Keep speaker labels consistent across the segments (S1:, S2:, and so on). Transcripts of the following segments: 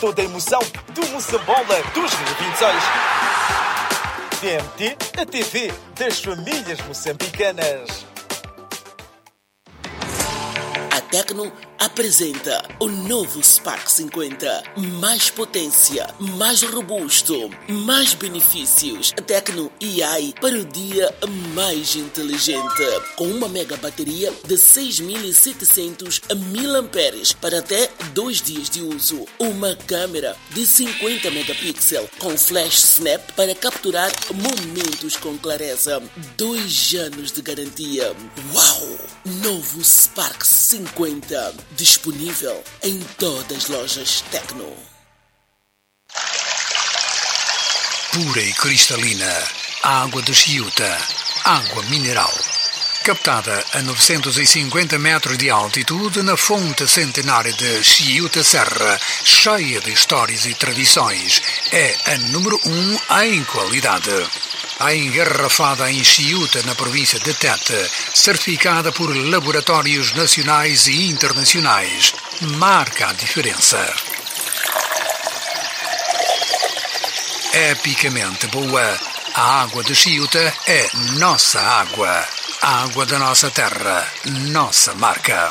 S1: toda a emoção do Moçambola 2026. TMT, a TV das famílias moçambicanas.
S2: A Tecno apresenta o novo Spark 50. Mais potência, mais robusto, mais benefícios. Tecno AI para o dia mais inteligente. Com uma mega bateria de 6.700 mAh para até 2 dias de uso. Uma câmera de 50 megapixels com flash snap para capturar momentos com clareza. 2 anos de garantia. Uau! Novo Spark 50. Disponível em todas as lojas Tecno.
S3: Pura e cristalina, água de Chiuta, água mineral. Captada a 950 metros de altitude na fonte centenária de Chiuta Serra, cheia de histórias e tradições, é a número 1 em qualidade. A engarrafada em Chiuta, na província de Tete, certificada por laboratórios nacionais e internacionais, marca a diferença. Epicamente boa, a água de Chiuta é nossa água. A água da nossa terra, nossa marca.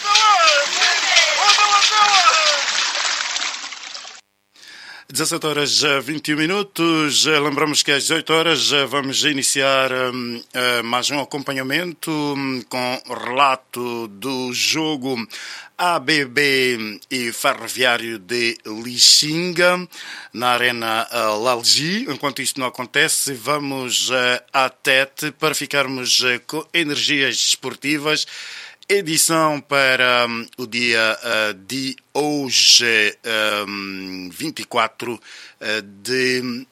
S4: 17h21. Lembramos que às 18h vamos iniciar mais um acompanhamento com relato do jogo ABB e Ferroviário de Lixinga na Arena Lalji. Enquanto isso não acontece, vamos à Tete para ficarmos com energias desportivas. Edição para o dia de hoje, 24 de...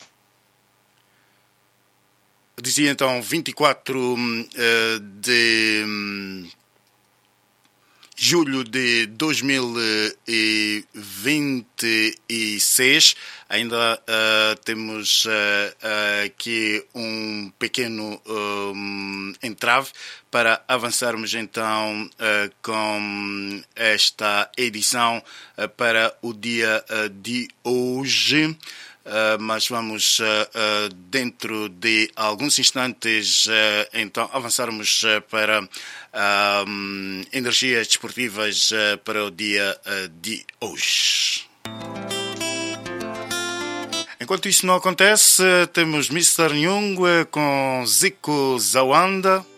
S4: Dizia então 24 de julho de 2026. Ainda temos aqui um pequeno entrave para avançarmos então com esta edição para o dia de hoje. Mas vamos dentro de alguns instantes então avançarmos para energias desportivas para o dia de hoje. Enquanto isso não acontece, temos Mr. Nyung com Zico Zawanda.